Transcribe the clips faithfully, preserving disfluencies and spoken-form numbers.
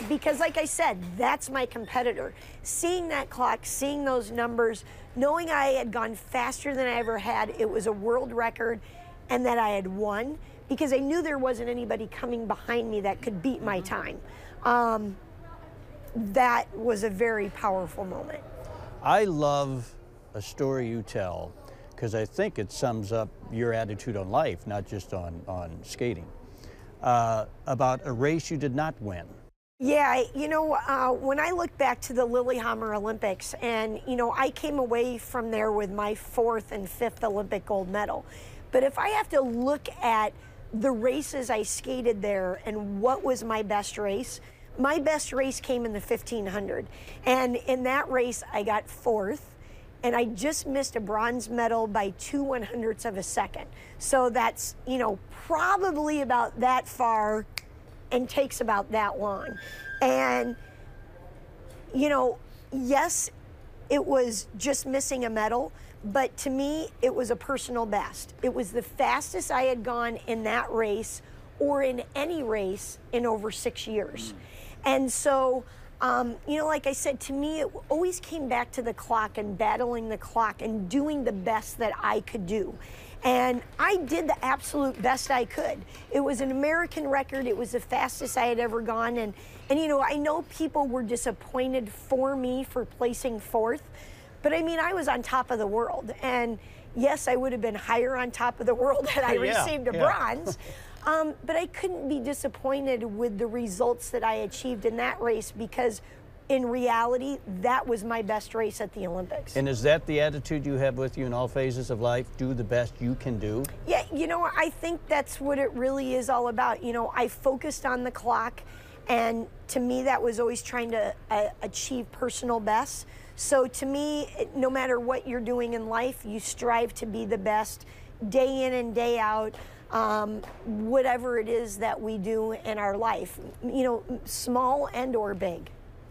because like I said, that's my competitor. Seeing that clock, seeing those numbers, knowing I had gone faster than I ever had, it was a world record, and that I had won, because I knew there wasn't anybody coming behind me that could beat my time. Um, that was a very powerful moment. I love a story you tell, because I think it sums up your attitude on life, not just on, on skating, uh, about a race you did not win. Yeah, you know, uh, when I look back to the Lillehammer Olympics, and, you know, I came away from there with my fourth and fifth Olympic gold medal. But if I have to look at the races I skated there and what was my best race, my best race came in the fifteen hundred. And in that race, I got fourth, and I just missed a bronze medal by two one hundredths of a second. So that's, you know, probably about that far and takes about that long. And, you know, yes, it was just missing a medal, but to me, it was a personal best. It was the fastest I had gone in that race or in any race in over six years. Mm. And so, um, you know, like I said, to me, it always came back to the clock and battling the clock and doing the best that I could do. And I did the absolute best I could. It was an American record. It was the fastest I had ever gone. And, and you know, I know people were disappointed for me for placing fourth, but I mean, I was on top of the world. And yes, I would have been higher on top of the world had I yeah, received a yeah. bronze. Um, but I couldn't be disappointed with the results that I achieved in that race, because in reality, that was my best race at the Olympics. And is that the attitude you have with you in all phases of life? Do the best you can do? Yeah, you know, I think that's what it really is all about. You know, I focused on the clock, and to me, that was always trying to uh, achieve personal best. So to me, no matter what you're doing in life, you strive to be the best day in and day out. Um, whatever it is that we do in our life, you know, small and or big.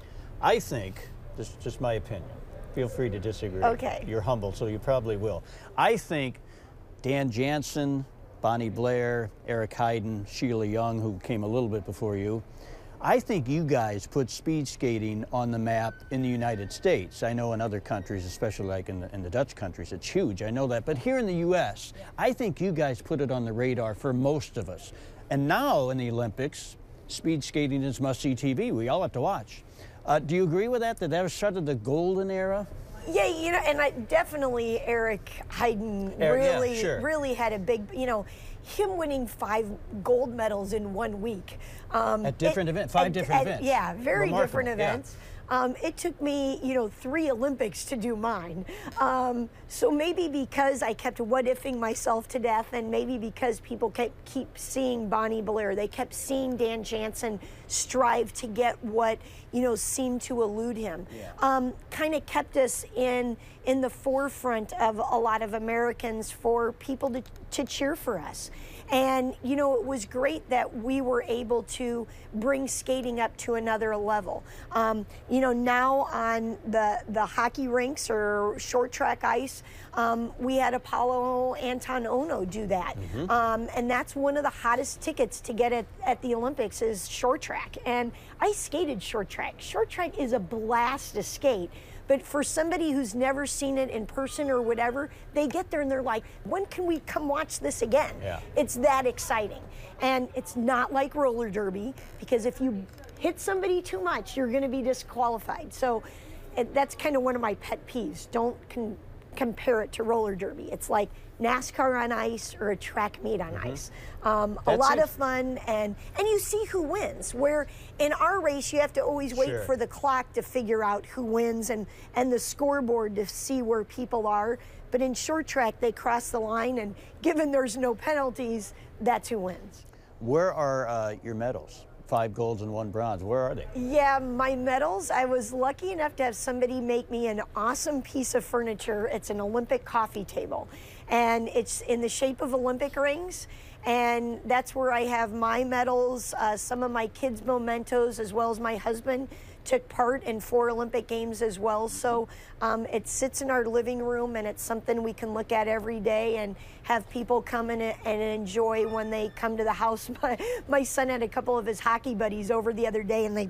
I think, this is just my opinion, feel free to disagree. Okay. You're humble, so you probably will. I think Dan Jansen, Bonnie Blair, Eric Heiden, Sheila Young, who came a little bit before you, I think you guys put speed skating on the map in the United States. I know in other countries, especially like in the, in the Dutch countries, it's huge, I know that. But here in the U S, I think you guys put it on the radar for most of us. And now in the Olympics, speed skating is must-see T V. We all have to watch. Uh, do you agree with that, that that was sort of the golden era? Yeah, you know, and I definitely Eric Heiden Eric, really, yeah, sure. really had a big, you know, him winning five gold medals in one week. Um, at different it, events, five at, different at, events. Yeah, very Remarkable. different events. Yeah. Um, it took me, you know, three Olympics to do mine. Um, so maybe because I kept what-ifing myself to death, and maybe because people kept keep seeing Bonnie Blair, they kept seeing Dan Jansen strive to get what, you know, seemed to elude him. Yeah. Um, kind of kept us in in the forefront of a lot of Americans for people to, to cheer for us. And, you know, it was great that we were able to bring skating up to another level. Um, you know, now on the, the hockey rinks or short track ice, um, we had Apollo Anton Ono do that. Mm-hmm. um, and that's one of the hottest tickets to get at, at the Olympics is short track. And I skated short track. Short track is a blast to skate. But for somebody who's never seen it in person or whatever, they get there and they're like, when can we come watch this again? Yeah. It's that exciting. And it's not like roller derby, because if you hit somebody too much, you're going to be disqualified. So it, that's kind of one of my pet peeves. Don't con compare it to roller derby. It's like NASCAR on ice or a track meet on mm-hmm. ice. Um, a lot it. of fun, and and you see who wins. Where in our race, you have to always wait sure. for the clock to figure out who wins, and and the scoreboard to see where people are. But in short track, they cross the line, and given there's no penalties, that's who wins. Where are uh, your medals? Five golds and one bronze. Where are they? Yeah, my medals, I was lucky enough to have somebody make me an awesome piece of furniture. It's an Olympic coffee table, and it's in the shape of Olympic rings. And that's where I have my medals, uh, some of my kids' mementos, as well as my husband took part in four Olympic Games as well. So um, it sits in our living room, and it's something we can look at every day and have people come in and enjoy when they come to the house. My, my son had a couple of his hockey buddies over the other day, and they